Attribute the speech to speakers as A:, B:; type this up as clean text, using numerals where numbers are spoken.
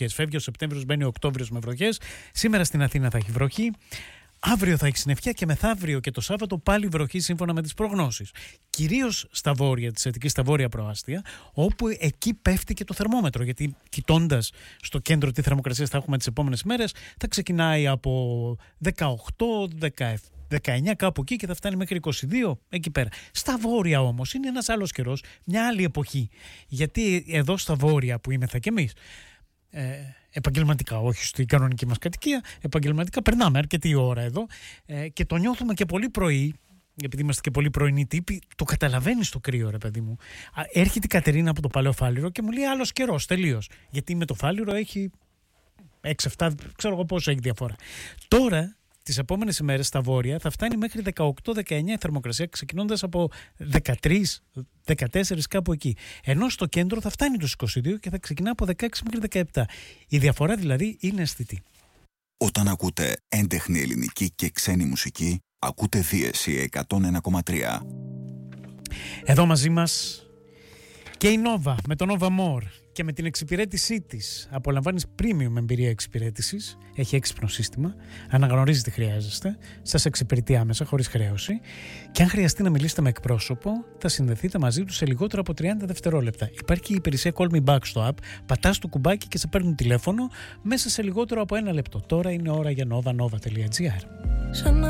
A: βροχές. Φεύγει ο Σεπτέμβριος, μπαίνει ο Οκτώβριος με βροχές. Σήμερα στην Αθήνα θα έχει βροχή. Αύριο θα έχει συννεφιά και μεθαύριο και το Σάββατο πάλι βροχή σύμφωνα με τις προγνώσεις. Κυρίως στα βόρεια της Αττικής, στα βόρεια προάστια, όπου εκεί πέφτει και το θερμόμετρο. Γιατί κοιτώντας στο κέντρο τι θερμοκρασία θα έχουμε τις επόμενες μέρες, θα ξεκινάει από 18, 19 κάπου εκεί και θα φτάνει μέχρι 22 εκεί πέρα. Στα βόρεια όμως είναι ένας άλλος καιρός, μια άλλη εποχή. Γιατί εδώ στα βόρεια που είμαστε κι εμείς, επαγγελματικά, όχι στην κανονική μας κατοικία, επαγγελματικά περνάμε αρκετή ώρα εδώ και το νιώθουμε και πολύ πρωί, επειδή είμαστε και πολύ πρωινοί τύποι, το καταλαβαίνεις το κρύο, ρε παιδί μου. Έρχεται η Κατερίνα από το Παλαιό Φάληρο και μου λέει άλλος καιρός, τελείως. Γιατί με το Φάληρο έχει 6-7, ξέρω εγώ πόσο έχει διαφορά. Τώρα, τις επόμενες ημέρες στα βόρεια θα φτάνει μέχρι 18-19 η θερμοκρασία, ξεκινώντας από 13-14 κάπου εκεί. Ενώ στο κέντρο θα φτάνει τους 22 και θα ξεκινά από 16 μέχρι 17. Η διαφορά δηλαδή είναι αισθητή.
B: Όταν ακούτε έντεχνη ελληνική και ξένη μουσική, ακούτε Δίεση 101,3.
A: Εδώ μαζί μας και η Nova με το Nova More και με την εξυπηρέτησή της. Απολαμβάνεις premium εμπειρία εξυπηρέτησης. Έχει έξυπνο σύστημα. Αναγνωρίζει τι χρειάζεστε. Σας εξυπηρετεί άμεσα, χωρίς χρέωση. Και αν χρειαστεί να μιλήσετε με εκπρόσωπο, θα συνδεθείτε μαζί του σε λιγότερο από 30 δευτερόλεπτα. Υπάρχει η υπηρεσία Call Me Back στο app. Πατάς το κουμπάκι και σε παίρνουν τηλέφωνο μέσα σε λιγότερο από 1 λεπτό. Τώρα είναι ώρα για Nova, nova.gr.